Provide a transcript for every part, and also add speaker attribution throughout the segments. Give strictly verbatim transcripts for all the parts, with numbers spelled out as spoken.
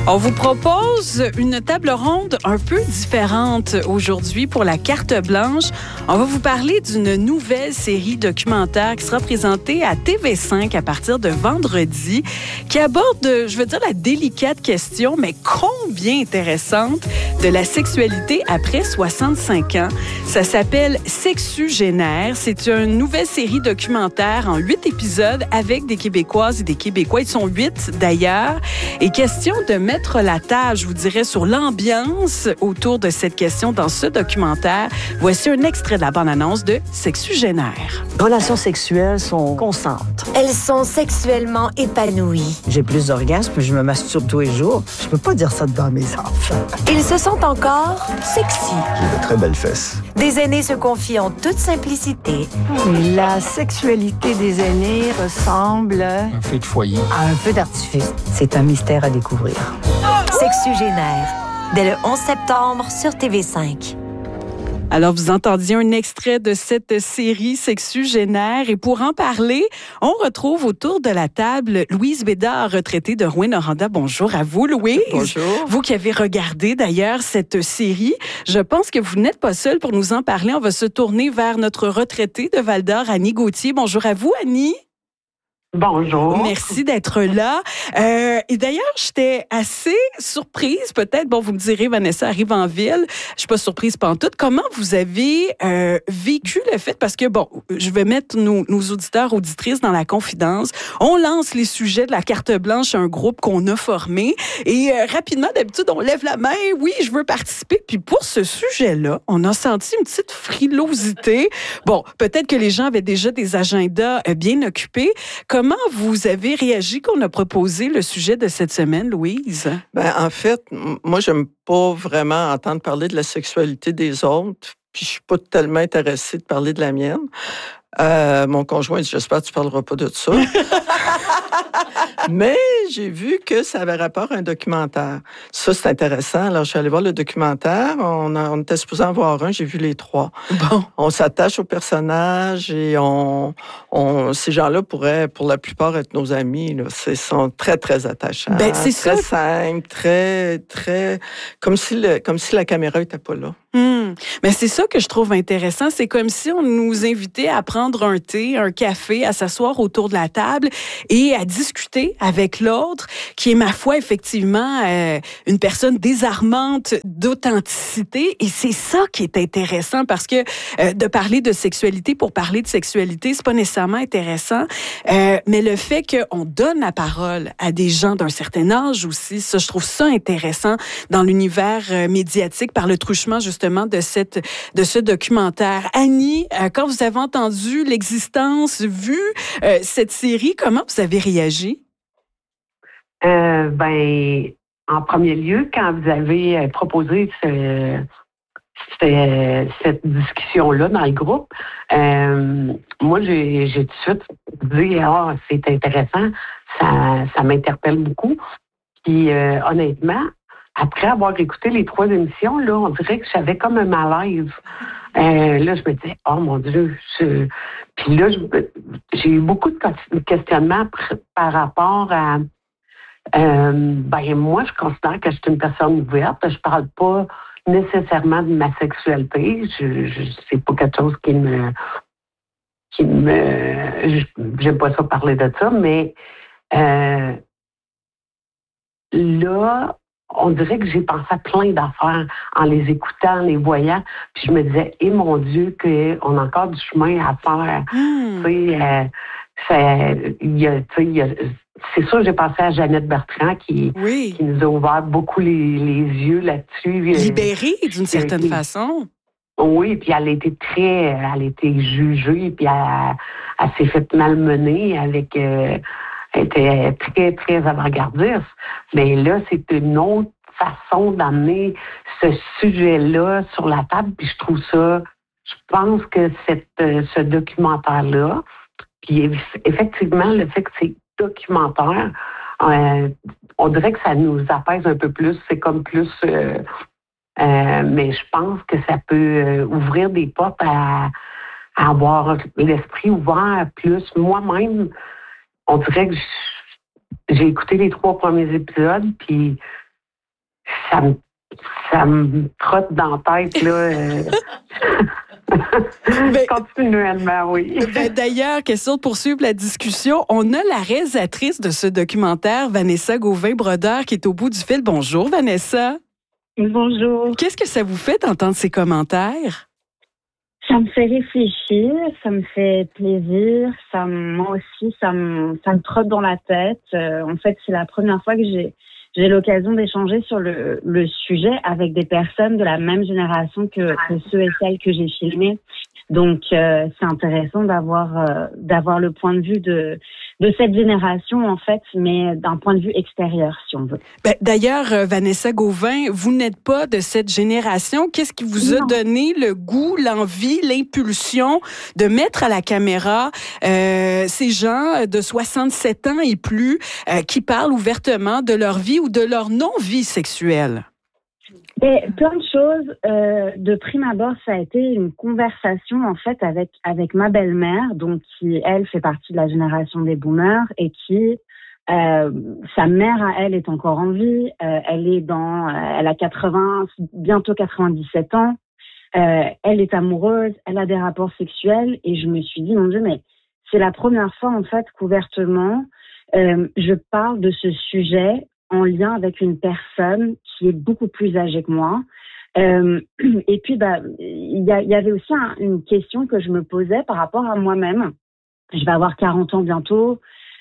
Speaker 1: On vous propose une table ronde un peu différente aujourd'hui pour la carte blanche. On va vous parler d'une nouvelle série documentaire qui sera présentée à T V cinq à partir de vendredi, qui aborde, je veux dire, la délicate question, mais combien intéressante, de la sexualité après soixante-cinq ans. Ça s'appelle Sexugénaire. C'est une nouvelle série documentaire en huit épisodes avec des Québécoises et des Québécois. Ils sont huit d'ailleurs. Et question de mettre la table, je vous dirais, sur l'ambiance autour de cette question dans ce documentaire. Voici un extrait de la bande-annonce de Sexugénaire.
Speaker 2: Les relations sexuelles sont constantes.
Speaker 3: Elles sont sexuellement épanouies.
Speaker 2: J'ai plus d'orgasmes, je me masturbe tous les jours. Je peux pas dire ça devant mes enfants.
Speaker 3: Ils se sentent encore sexy.
Speaker 4: J'ai de très belles fesses.
Speaker 3: Des aînés se confient en toute simplicité.
Speaker 2: La sexualité des aînés ressemble
Speaker 5: Un feu de foyer.
Speaker 2: à un feu d'artifice. C'est un mystère à découvrir.
Speaker 3: Sexugénaire. Dès le onze septembre sur T V cinq.
Speaker 1: Alors, vous entendiez un extrait de cette série Sexugénaire. Et pour en parler, on retrouve autour de la table Louise Bédard, retraitée de Rouyn-Noranda. Bonjour à vous, Louise.
Speaker 6: Bonjour.
Speaker 1: Vous qui avez regardé d'ailleurs cette série, je pense que vous n'êtes pas seule pour nous en parler. On va se tourner vers notre retraitée de Val-d'Or, Annie Gauthier. Bonjour à vous, Annie.
Speaker 6: Bonjour.
Speaker 1: Merci d'être là. Euh, et d'ailleurs, j'étais assez surprise, peut-être. Bon, vous me direz, Vanessa arrive en ville. Je suis pas surprise pantoute. Comment vous avez euh, vécu le fait? Parce que, bon, je vais mettre nos, nos auditeurs, auditrices dans la confidence. On lance les sujets de la carte blanche à un groupe qu'on a formé. Et euh, rapidement, d'habitude, on lève la main. Oui, je veux participer. Puis pour ce sujet-là, on a senti une petite frilosité. Bon, peut-être que les gens avaient déjà des agendas euh, bien occupés. Comment vous avez réagi qu'on a proposé le sujet de cette semaine, Louise?
Speaker 6: Ben, en fait, m- moi, j'aime pas vraiment entendre parler de la sexualité des autres, puis je suis pas tellement intéressée de parler de la mienne. Euh, mon conjoint dit, j'espère que tu parleras pas de ça. Mais j'ai vu que ça avait rapport à un documentaire. Ça, c'est intéressant. Alors, je suis allée voir le documentaire. On, a, on était supposé en voir un. J'ai vu les trois.
Speaker 1: Bon.
Speaker 6: On s'attache aux personnages et on, on, ces gens-là pourraient, pour la plupart, être nos amis. Là. Ils sont très, très attachants.
Speaker 1: Ben, c'est
Speaker 6: très
Speaker 1: ça.
Speaker 6: simples, très, très... Comme si, le, comme si la caméra n'était pas là.
Speaker 1: Hum. Mais c'est ça que je trouve intéressant. C'est comme si on nous invitait à prendre un thé, un café, à s'asseoir autour de la table et à discuter avec l'autre, qui est, ma foi, effectivement, euh, une personne désarmante d'authenticité. Et c'est ça qui est intéressant parce que euh, de parler de sexualité pour parler de sexualité, c'est pas nécessairement intéressant. Euh, mais le fait qu'on donne la parole à des gens d'un certain âge aussi, ça, je trouve ça intéressant dans l'univers euh, médiatique par le truchement, justement, de cette de ce documentaire. Annie, euh, quand vous avez entendu l'existence, vu euh, cette série, comment vous avez réagi?
Speaker 7: Euh, ben, en premier lieu, quand vous avez euh, proposé ce, ce- cette discussion-là dans le groupe, euh, moi, j'ai, j'ai tout de suite dit, ah, c'est intéressant, ça, ça m'interpelle beaucoup. Puis, euh, honnêtement, après avoir écouté les trois émissions, là, on dirait que j'avais comme un malaise. Euh, là, je me disais, oh mon Dieu. Je... Puis là, je- j'ai eu beaucoup de questionnements pr- par rapport à. Euh, ben, moi, je considère que je suis une personne ouverte. Je parle pas nécessairement de ma sexualité. Je, je c'est pas quelque chose qui me. qui me. je- J'aime pas ça parler de ça, mais. Euh, là, on dirait que j'ai pensé à plein d'affaires en les écoutant, en les voyant. Puis je me disais, eh mon Dieu, qu'on a encore du chemin à faire.
Speaker 1: Hum.
Speaker 7: Tu sais, euh, c'est, il y a, tu sais, il y a- c'est sûr, j'ai pensé à Jeannette Bertrand qui,
Speaker 1: Oui.
Speaker 7: qui nous a ouvert beaucoup les, les yeux là-dessus.
Speaker 1: Libérée d'une certaine
Speaker 7: oui.
Speaker 1: façon.
Speaker 7: Oui, puis elle a été très, elle a été jugée, puis elle, elle s'est fait malmener avec, euh, elle était très, très avant-gardiste. Mais là, c'est une autre façon d'amener ce sujet-là sur la table, puis je trouve ça, je pense que cette, euh, ce documentaire-là, puis eff- effectivement, le fait que c'est documentaire, euh, on dirait que ça nous apaise un peu plus, c'est comme plus... euh, euh, mais je pense que ça peut euh, ouvrir des portes à, à avoir l'esprit ouvert plus. Moi-même, on dirait que j'ai écouté les trois premiers épisodes, puis ça me, ça me trotte dans la tête, là. euh.
Speaker 1: Ben-
Speaker 7: Continuellement, oui.
Speaker 1: Ben, d'ailleurs, question de poursuivre la discussion, on a la réalisatrice de ce documentaire, Vanessa Gauvin-Brodeur, qui est au bout du fil. Bonjour, Vanessa.
Speaker 4: Bonjour.
Speaker 1: Qu'est-ce que ça vous fait d'entendre ces commentaires?
Speaker 4: Ça me fait réfléchir, ça me fait plaisir, ça me- moi aussi, ça me, ça me trotte dans la tête. Euh, en fait, c'est la première fois que j'ai, j'ai l'occasion d'échanger sur le, le sujet avec des personnes de la même génération que, que ceux et celles que j'ai filmés. Donc, euh, c'est intéressant d'avoir, euh, d'avoir le point de vue de, de cette génération, en fait, mais d'un point de vue extérieur, si on veut.
Speaker 1: Ben, d'ailleurs, euh, Vanessa Gauvin, vous n'êtes pas de cette génération. Qu'est-ce qui vous a
Speaker 4: Non.
Speaker 1: donné le goût, l'envie, l'impulsion de mettre à la caméra euh, ces gens de soixante-sept ans et plus euh, qui parlent ouvertement de leur vie ou de leur non-vie sexuelle?
Speaker 4: Et plein de choses. Euh, de prime abord, ça a été une conversation en fait avec avec ma belle-mère, donc qui elle fait partie de la génération des boomers et qui euh, sa mère à elle est encore en vie. Euh, elle est dans, euh, elle a quatre-vingts, bientôt quatre-vingt-dix-sept ans. Euh, elle est amoureuse, elle a des rapports sexuels et je me suis dit mon Dieu, mais c'est la première fois en fait qu'ouvertement euh, je parle de ce sujet en lien avec une personne qui est beaucoup plus âgée que moi. Euh, et puis, bah, il y, a, il y avait aussi un, une question que je me posais par rapport à moi-même. Je vais avoir quarante ans bientôt.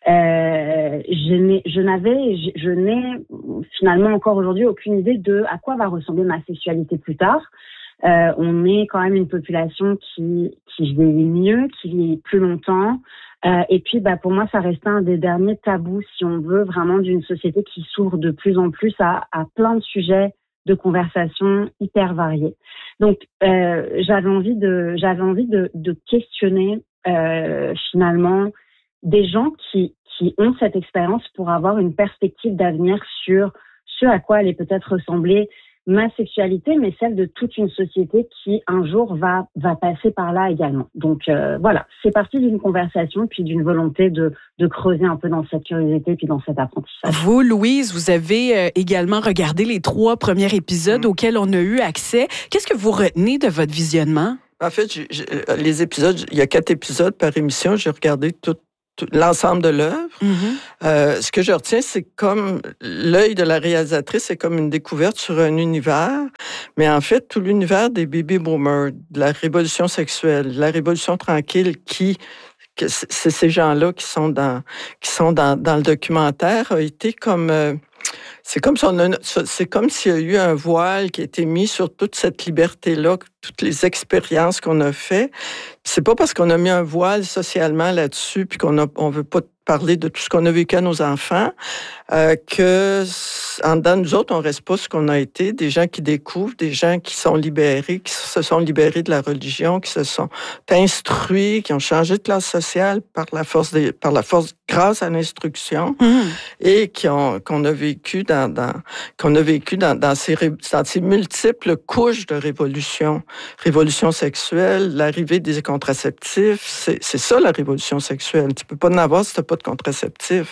Speaker 4: Euh, je, n'ai, je n'avais, je, je n'ai finalement encore aujourd'hui aucune idée de à quoi va ressembler ma sexualité plus tard. Euh, on est quand même une population qui, qui vieillit mieux, qui vieillit plus longtemps. Euh, et puis, bah, pour moi, ça restait un des derniers tabous, si on veut, vraiment d'une société qui s'ouvre de plus en plus à, à plein de sujets de conversation hyper variés. Donc, euh, j'avais envie de, j'avais envie de, de questionner euh, finalement des gens qui, qui ont cette expérience pour avoir une perspective d'avenir sur ce à quoi allait peut-être ressembler ma sexualité, mais celle de toute une société qui, un jour, va, va passer par là également. Donc, euh, voilà, c'est parti d'une conversation puis d'une volonté de, de creuser un peu dans cette curiosité puis dans cet apprentissage.
Speaker 1: Vous, Louise, vous avez euh, également regardé les trois premiers épisodes mmh. auxquels on a eu accès. Qu'est-ce que vous retenez de votre visionnement?
Speaker 6: En fait, j'ai, j'ai, les épisodes, il y a quatre épisodes par émission. J'ai regardé tout. l'ensemble de l'œuvre. Mm-hmm. Euh, ce que je retiens, c'est comme l'œil de la réalisatrice, c'est comme une découverte sur un univers, mais en fait, tout l'univers des baby boomers, de la révolution sexuelle, de la révolution tranquille qui, que c'est ces gens-là qui sont dans, qui sont dans, dans le documentaire, a été comme... Euh, C'est comme, si on a, c'est comme s'il y a eu un voile qui a été mis sur toute cette liberté-là, toutes les expériences qu'on a faites. C'est pas parce qu'on a mis un voile socialement là-dessus puis qu'on a, on veut pas parler de tout ce qu'on a vécu à nos enfants, euh, que en dedans de nous autres, on reste pas ce qu'on a été, des gens qui découvrent, des gens qui sont libérés, qui se sont libérés de la religion, qui se sont instruits, qui ont changé de classe sociale par la force des, par la force grâce à l'instruction, mmh. et qui ont qu'on a vécu dans, dans qu'on a vécu dans, dans ces dans ces multiples couches de révolution, révolution sexuelle, l'arrivée des contraceptifs, c'est c'est ça la révolution sexuelle. Tu peux pas en avoir si t'as pas de contraceptif.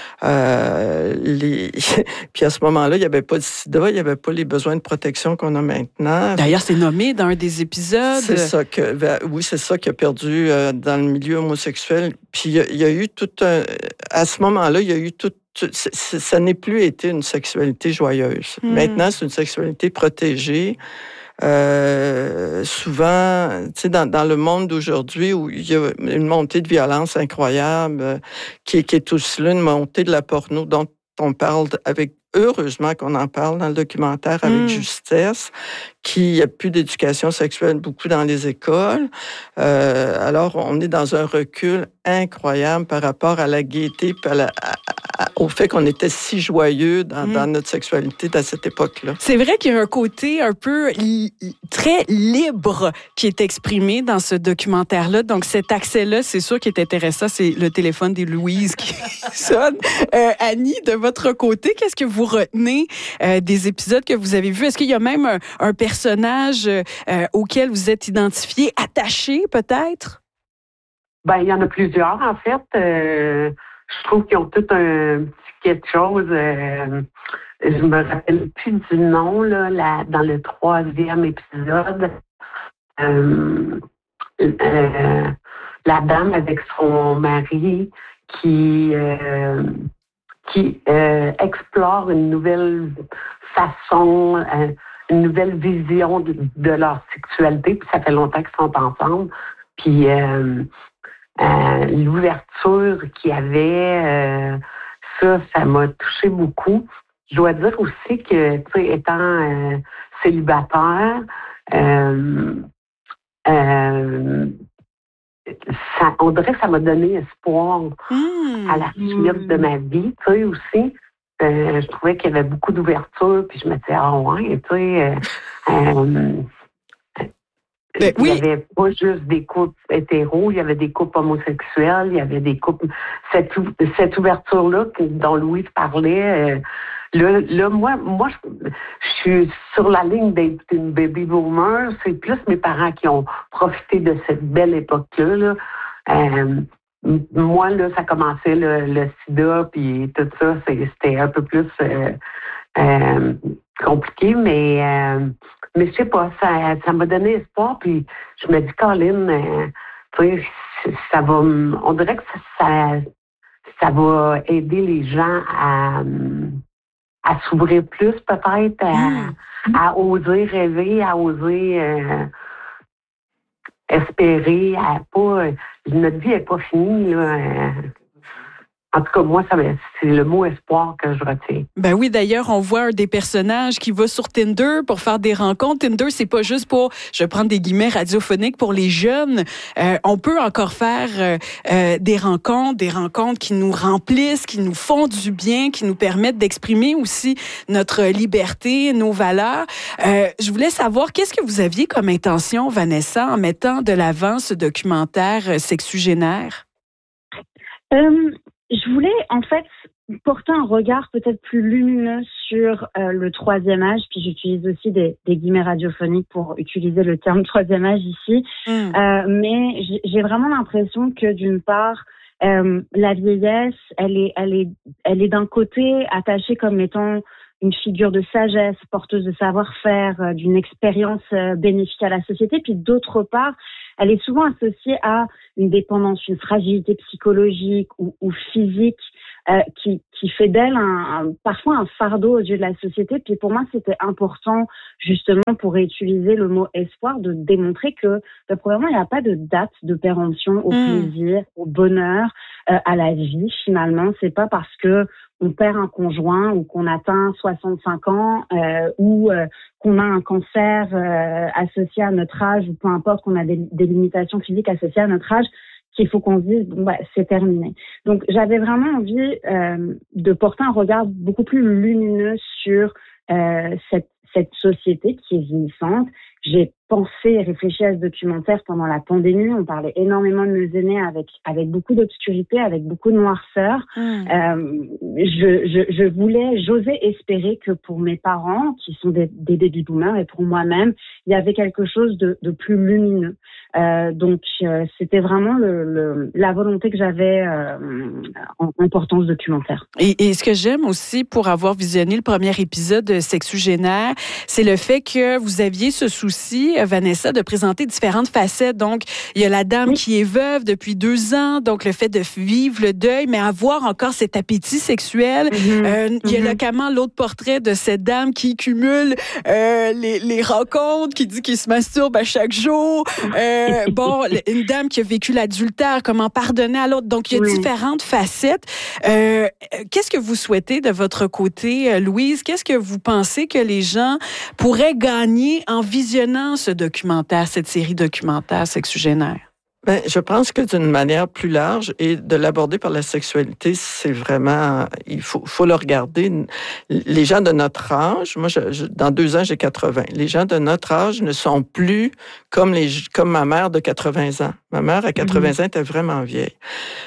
Speaker 6: Euh, les... Puis à ce moment-là, il n'y avait pas de sida, il n'y avait pas les besoins de protection qu'on a maintenant.
Speaker 1: D'ailleurs, c'est nommé dans un des épisodes.
Speaker 6: C'est ça que, ben, oui, c'est ça qui a perdu euh, dans le milieu homosexuel. Puis il y, y a eu tout un... À ce moment-là, il y a eu tout... C'est, c'est, ça n'est plus été une sexualité joyeuse. Mmh. Maintenant, c'est une sexualité protégée. Euh, souvent, tu sais, dans, dans le monde d'aujourd'hui où il y a une montée de violence incroyable, euh, qui, qui est aussi là, une montée de la porno dont on parle avec, heureusement qu'on en parle dans le documentaire avec mmh. justesse, qu'il n'y a plus d'éducation sexuelle beaucoup dans les écoles. Euh, alors, on est dans un recul incroyable par rapport à la gaieté, à la, à, à, au fait qu'on était si joyeux dans, mmh. dans notre sexualité à cette époque-là.
Speaker 1: C'est vrai qu'il y a un côté un peu li- très libre qui est exprimé dans ce documentaire-là. Donc, cet accès-là, c'est sûr qui est intéressant. C'est le téléphone des Louise qui sonne. Euh, Annie, de votre côté, qu'est-ce que vous retenez euh, des épisodes que vous avez vus? Est-ce qu'il y a même un, un personnage euh, auquel vous êtes identifié, attaché peut-être?
Speaker 7: Ben, il y en a plusieurs, en fait. Euh, je trouve qu'ils ont tout un petit quelque chose. Euh, je me rappelle plus du nom, là, la, dans le troisième épisode. Euh, euh, la dame avec son mari qui, euh, qui euh, explore une nouvelle façon, euh, une nouvelle vision de, de leur sexualité, puis ça fait longtemps qu'ils sont ensemble. Puis euh, euh, l'ouverture qu'il y avait, euh, ça, ça m'a touché beaucoup. Je dois dire aussi que, tu sais, étant euh, célibataire, euh, euh, ça, on dirait que ça m'a donné espoir mmh. à la suite de ma vie, tu sais, aussi. Euh, je trouvais qu'il y avait beaucoup d'ouverture, puis je me disais, ah ouais, tu sais, euh, euh,
Speaker 1: Ben,
Speaker 7: il
Speaker 1: oui.
Speaker 7: n'y avait pas juste des couples hétéros, il y avait des couples homosexuels, il y avait des couples... Cette, cette ouverture-là dont Louise parlait, euh, là, là, moi, moi je, je suis sur la ligne d'être une baby boomer. C'est plus mes parents qui ont profité de cette belle époque-là. Là. Euh, moi, là, ça commençait le, le sida, puis tout ça, c'était un peu plus euh, euh, compliqué, mais... Euh, Mais je sais pas, ça, ça m'a donné espoir, puis je me dis, Colin, euh, tu sais, ça va, on dirait que ça, ça, ça va aider les gens à, à s'ouvrir plus, peut-être, à, mmh. à oser rêver, à oser euh, espérer, à pas, notre vie n'est pas finie, là. Euh, En tout cas, moi, ça, c'est le mot espoir que je retiens.
Speaker 1: Ben oui, d'ailleurs, on voit un des personnages qui va sur Tinder pour faire des rencontres. Tinder, c'est pas juste pour, je vais prendre des guillemets radiophoniques, pour les jeunes. Euh, on peut encore faire euh, euh, des rencontres, des rencontres qui nous remplissent, qui nous font du bien, qui nous permettent d'exprimer aussi notre liberté, nos valeurs. Euh, je voulais savoir, qu'est-ce que vous aviez comme intention, Vanessa, en mettant de l'avant ce documentaire sexugénaire?
Speaker 4: Euh... Je voulais, en fait, porter un regard peut-être plus lumineux sur euh, le troisième âge, puis j'utilise aussi des, des guillemets radiophoniques pour utiliser le terme troisième âge ici. Mm. Euh, mais j'ai, j'ai vraiment l'impression que, d'une part, euh, la vieillesse, elle est, elle est, elle est d'un côté attachée comme étant une figure de sagesse, porteuse de savoir-faire, euh, d'une expérience euh, bénéfique à la société, puis d'autre part, elle est souvent associée à une dépendance, une fragilité psychologique ou, ou physique euh, qui, qui fait d'elle un, un, parfois un fardeau aux yeux de la société. Puis pour moi, c'était important, justement, pour réutiliser le mot espoir, de démontrer que, ben, probablement, il n'y a pas de date de péremption au mmh. plaisir, au bonheur, euh, à la vie, finalement. C'est pas parce que on perd un conjoint ou qu'on atteint soixante-cinq ans euh, ou euh, qu'on a un cancer euh, associé à notre âge ou peu importe, qu'on a des, des limitations physiques associées à notre âge, qu'il faut qu'on se dise, bon, bah, c'est terminé. Donc, j'avais vraiment envie euh, de porter un regard beaucoup plus lumineux sur euh, cette, cette société qui est vieillissante. J'ai pensé et réfléchi à ce documentaire pendant la pandémie. On parlait énormément de nos aînés avec, avec beaucoup d'obscurité, avec beaucoup de noirceur. Mmh. Euh, je, je, je voulais, j'osais espérer que pour mes parents, qui sont des, des baby boomers, et pour moi-même, il y avait quelque chose de, de plus lumineux. Euh, donc, euh, c'était vraiment le, le, la volonté que j'avais euh, en, en portant ce documentaire.
Speaker 1: Et, et ce que j'aime aussi pour avoir visionné le premier épisode de Sexugénaire, c'est le fait que vous aviez ce souci, Vanessa, de présenter différentes facettes. Donc, il y a la dame oui. qui est veuve depuis deux ans, donc le fait de vivre le deuil, mais avoir encore cet appétit sexuel. Mm-hmm. Euh, mm-hmm. Il y a localement l'autre portrait de cette dame qui cumule euh, les, les rencontres, qui dit qu'il se masturbe à chaque jour. Euh, bon, une dame qui a vécu l'adultère, comment pardonner à l'autre. Donc, il y a oui. différentes facettes. Euh, qu'est-ce que vous souhaitez de votre côté, Louise? Qu'est-ce que vous pensez que les gens pourraient gagner en visionnant ce documentaire, cette série documentaire Sexugénaire?
Speaker 6: Ben, je pense que d'une manière plus large et de l'aborder par la sexualité, c'est vraiment, il faut, faut le regarder. Les gens de notre âge, moi, je, je, dans deux ans, j'ai quatre-vingts. Les gens de notre âge ne sont plus comme les, comme ma mère de quatre-vingts ans. Ma mère, à quatre-vingts mm-hmm. ans, était vraiment vieille.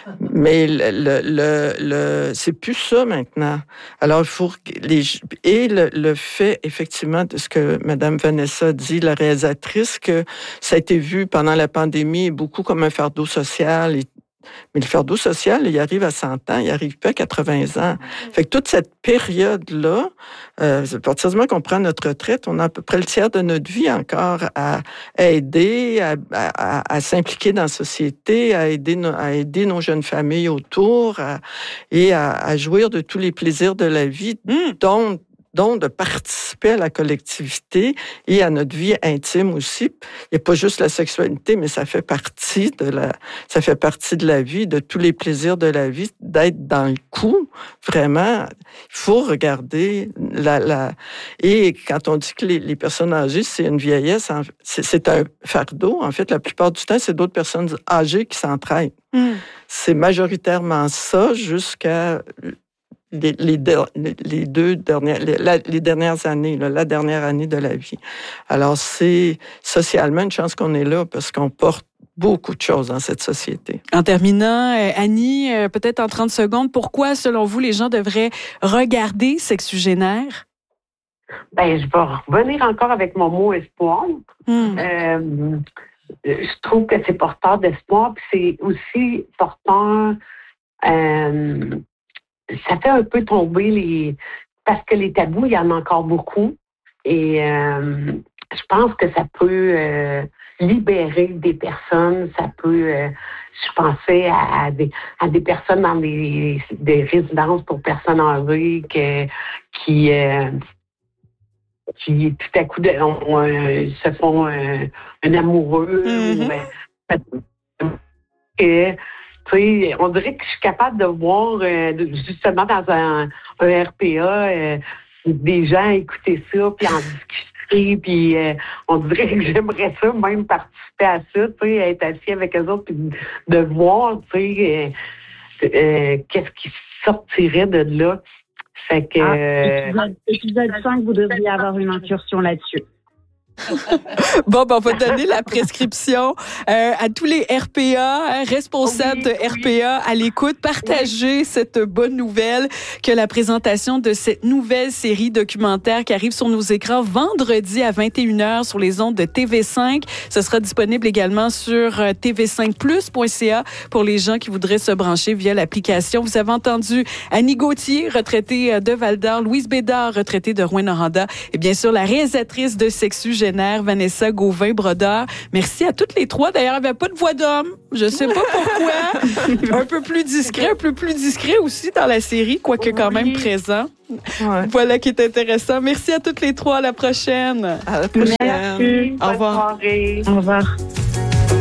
Speaker 6: Mais le, le, le, le, c'est plus ça maintenant. Alors, il faut, les, et le, le fait, effectivement, de ce que Mme Vanessa dit, la réalisatrice, que ça a été vu pendant la pandémie beaucoup comme un fardeau social et Mais le fardeau social, il arrive à cent ans, il n'arrive pas à quatre-vingts ans. Fait que toute cette période-là, euh, à partir du moment qu'on prend notre retraite, on a à peu près le tiers de notre vie encore à aider, à, à, à s'impliquer dans la société, à aider, no, à aider nos jeunes familles autour à, et à, à jouir de tous les plaisirs de la vie, mmh. dont donc de participer à la collectivité et à notre vie intime aussi. Il n'y a pas juste la sexualité, mais ça fait partie de la, ça fait partie de la vie, de tous les plaisirs de la vie, d'être dans le coup. Vraiment, il faut regarder la, la... Et quand on dit que les, les personnes âgées, c'est une vieillesse, c'est, c'est un fardeau. En fait, la plupart du temps, c'est d'autres personnes âgées qui s'entraînent. Mm. C'est majoritairement ça jusqu'à... Les, les, les deux dernières, les, la, les dernières années, là, la dernière année de la vie. Alors, c'est socialement une chance qu'on est là parce qu'on porte beaucoup de choses dans cette société.
Speaker 1: En terminant, euh, Annie, euh, peut-être en trente secondes, pourquoi, selon vous, les gens devraient regarder Sexugénaire?
Speaker 7: Ben, je vais revenir encore avec mon mot espoir. Mm. Euh, je trouve que c'est porteur d'espoir, puis c'est aussi porteur... Euh, ça fait un peu tomber les... Parce que les tabous, il y en a encore beaucoup. Et euh, je pense que ça peut euh, libérer des personnes. Ça peut... Euh, je pensais à, à, des, à des personnes dans des, des résidences pour personnes âgées que, qui... Euh, qui tout à coup de, on, euh, se font euh, un amoureux. Mm-hmm. Ou, euh, Tu sais, on dirait que je suis capable de voir, euh, justement, dans un, un R P A, euh, des gens écouter ça, puis en discuter, puis euh, on dirait que j'aimerais ça, même participer à ça, tu sais, être assis avec eux autres, puis de voir, tu sais, euh, euh, qu'est-ce qui sortirait de là. Fait que...
Speaker 4: Ah, euh, épisode cinq, vous devriez avoir une incursion là-dessus.
Speaker 1: Bon, ben, on va donner la prescription euh, à tous les R P A, responsables oui, de R P A oui. à l'écoute. Partagez oui. cette bonne nouvelle que la présentation de cette nouvelle série documentaire qui arrive sur nos écrans vendredi à vingt et une heures sur les ondes de T V cinq. Ce sera disponible également sur T V cinq plus point C A pour les gens qui voudraient se brancher via l'application. Vous avez entendu Annie Gauthier, retraitée de Val-d'Or, Louise Bédard, retraitée de Rouyn-Noranda, et bien sûr la réalisatrice de Sexugénaire, Vanessa Gauvin-Brodeur. Merci à toutes les trois. D'ailleurs, il n'y avait pas de voix d'homme. Je ne sais pas pourquoi. Un peu plus discret, un peu plus discret aussi dans la série, quoique quand même présent. Ouais. Voilà qui est intéressant. Merci à toutes les trois. À la prochaine.
Speaker 6: À la prochaine.
Speaker 7: Merci.
Speaker 1: Au revoir.
Speaker 7: Bonne soirée.
Speaker 4: Au revoir.